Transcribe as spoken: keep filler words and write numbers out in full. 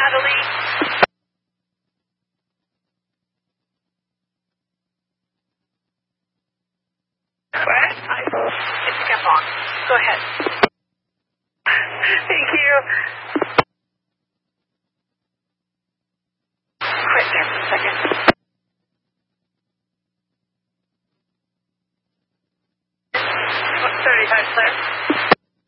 Natalie. What? I, it's kept on. Go ahead. Thank you.